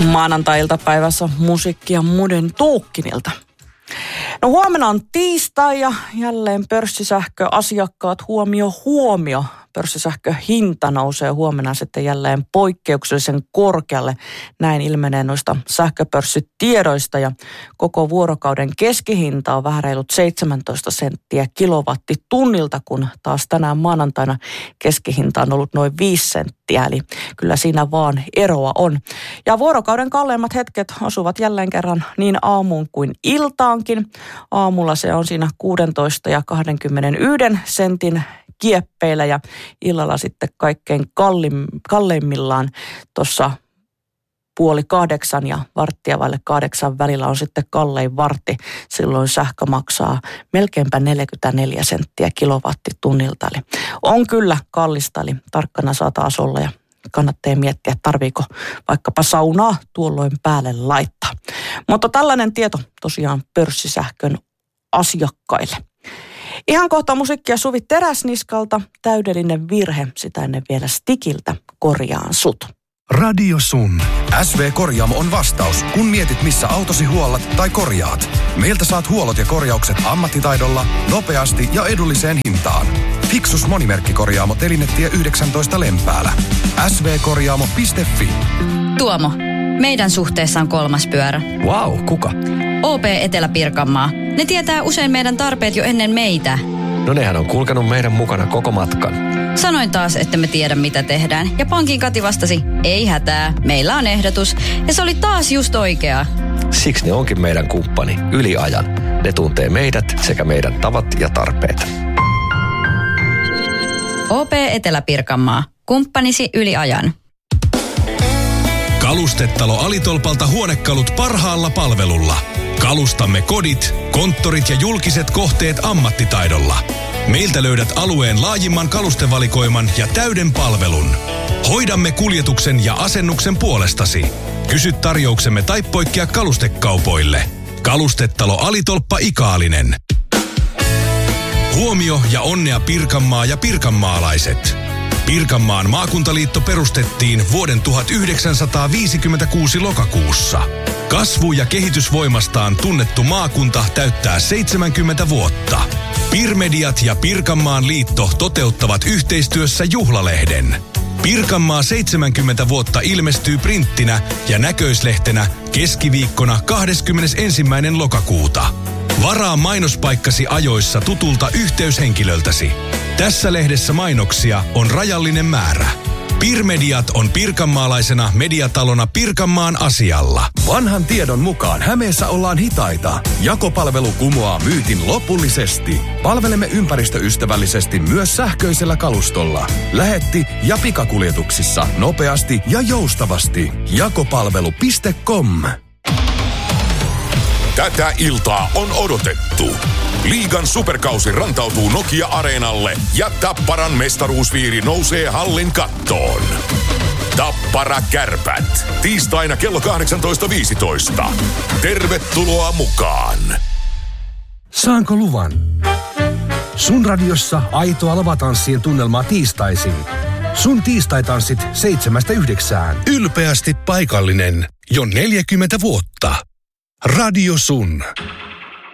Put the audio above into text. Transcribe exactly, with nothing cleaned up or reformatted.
Maanantai-iltapäivässä musiikkia Muden Tuukkinilta. No huomenna on tiistai ja jälleen pörssisähköasiakkaat huomio huomio. Pörssisähköhinta nousee huomenna sitten jälleen poikkeuksellisen korkealle. Näin ilmenee noista sähköpörssitiedoista ja koko vuorokauden keskihinta on vähän reilut seitsemäntoista senttiä kilowattitunnilta, kun taas tänään maanantaina keskihinta on ollut noin viisi senttiä. Eli kyllä siinä vaan eroa on. Ja vuorokauden kalleimmat hetket osuvat jälleen kerran niin aamuun kuin iltaankin. Aamulla se on siinä kuusitoista ja kaksikymmentäyksi sentin kieppeillä ja illalla sitten kaikkein kallim, kalleimmillaan tuossa puoli kahdeksan ja varttia vaille kahdeksan välillä on sitten kallein vartti. Silloin sähkö maksaa melkeinpä neljäkymmentäneljä senttiä kilowattitunnilta. Eli on kyllä kallista, eli tarkkana saa taas olla ja kannattaa miettiä, tarviiko vaikkapa saunaa tuolloin päälle laittaa. Mutta tällainen tieto tosiaan pörssisähkön asiakkaille. Ihan kohta musiikkia Suvi Teräsniskalta, täydellinen virhe, sitä ennen vielä Stikiltä, Korjaan sut. Radio Sun. S V-korjaamo on vastaus, kun mietit missä autosi huollat tai korjaat. Meiltä saat huollot ja korjaukset ammattitaidolla, nopeasti ja edulliseen hintaan. Fixus monimerkkikorjaamo Telinetie yhdeksäntoista Lempäälä. s v korjaamo piste f i. Tuomo, meidän suhteessa on kolmas pyörä. Vau, wow, kuka? O P Etelä-Pirkanmaa. Ne tietää usein meidän tarpeet jo ennen meitä. No nehän on kulkenut meidän mukana koko matkan. Sanoin taas, että me tiedä mitä tehdään. Ja pankin Kati vastasi, ei hätää, meillä on ehdotus. Ja se oli taas just oikea. Siksi ne onkin meidän kumppani, yli ajan. Ne tuntee meidät sekä meidän tavat ja tarpeet. O P Etelä-Pirkanmaa. Kumppanisi yli ajan. Kalustetalo Alitolpalta huonekalut parhaalla palvelulla. Kalustamme kodit, konttorit ja julkiset kohteet ammattitaidolla. Meiltä löydät alueen laajimman kalustevalikoiman ja täyden palvelun. Hoidamme kuljetuksen ja asennuksen puolestasi. Kysy tarjouksemme tai poikkea kalustekaupoille. Kalustetalo Alitolppa Ikaalinen. Huomio ja onnea Pirkanmaa ja pirkanmaalaiset. Pirkanmaan maakuntaliitto perustettiin vuoden tuhatyhdeksänsataaviisikymmentäkuusi lokakuussa. Kasvu- ja kehitysvoimastaan tunnettu maakunta täyttää seitsemänkymmentä vuotta. Pirmediat ja Pirkanmaan liitto toteuttavat yhteistyössä juhlalehden. Pirkanmaa seitsemänkymmentä vuotta ilmestyy printtinä ja näköislehtenä keskiviikkona kahdeskymmenesensimmäinen lokakuuta. Varaa mainospaikkasi ajoissa tutulta yhteyshenkilöltäsi. Tässä lehdessä mainoksia on rajallinen määrä. Pirmediat on pirkanmaalaisena mediatalona Pirkanmaan asialla. Vanhan tiedon mukaan Hämeessä ollaan hitaita. Jakopalvelu kumoaa myytin lopullisesti. Palvelemme ympäristöystävällisesti myös sähköisellä kalustolla. Lähetti- ja pikakuljetuksissa nopeasti ja joustavasti. Jakopalvelu piste com. Tätä iltaa on odotettu. Liigan superkausi rantautuu Nokia-areenalle ja Tapparan mestaruusviiri nousee hallin kattoon. Tappara Kärpät. Tiistaina kello kahdeksantoista viisitoista. Tervetuloa mukaan. Saanko luvan? Sun radiossa aitoa lavatanssien tunnelmaa tiistaisin. Sun tiistaitanssit seitsemästä yhdeksään. Ylpeästi paikallinen. Jo neljäkymmentä vuotta. Radio Sun.